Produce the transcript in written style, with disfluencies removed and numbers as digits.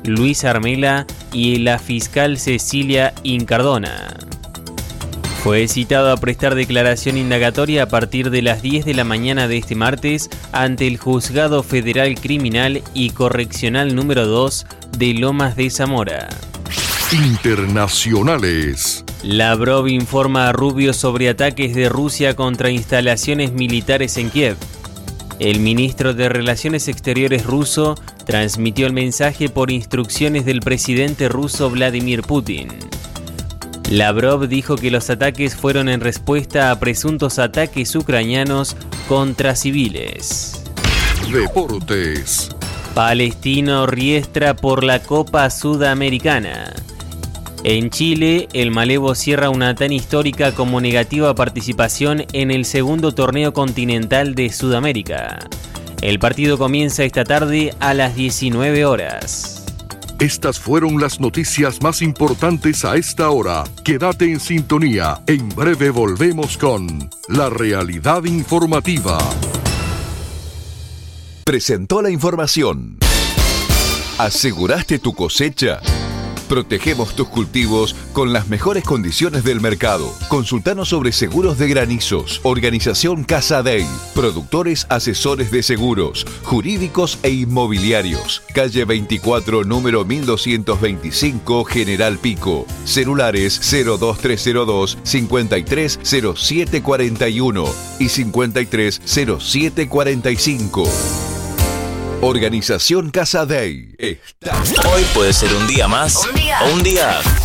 Luis Armela y la fiscal Cecilia Incardona. Fue citado a prestar declaración indagatoria a partir de las 10 de la mañana de este martes ante el Juzgado Federal Criminal y Correccional número 2 de Lomas de Zamora. Internacionales. Lavrov informa a Rubio sobre ataques de Rusia contra instalaciones militares en Kiev. El ministro de Relaciones Exteriores ruso transmitió el mensaje por instrucciones del presidente ruso Vladimir Putin. Lavrov dijo que los ataques fueron en respuesta a presuntos ataques ucranianos contra civiles. Deportes. Palestino Riestra por la Copa Sudamericana. En Chile, el Malevo cierra una tan histórica como negativa participación en el segundo torneo continental de Sudamérica. El partido comienza esta tarde a las 19 horas. Estas fueron las noticias más importantes a esta hora. Quédate en sintonía. En breve volvemos con La Realidad Informativa. Presentó la información. ¿Aseguraste tu cosecha? Protegemos tus cultivos con las mejores condiciones del mercado. Consultanos sobre seguros de granizos. Organización Casa Dey. Productores asesores de seguros, jurídicos e inmobiliarios. Calle 24, número 1225, General Pico. Celulares 02302 530741 y 530745. Organización Casa Dey. Hoy puede ser un día más o un día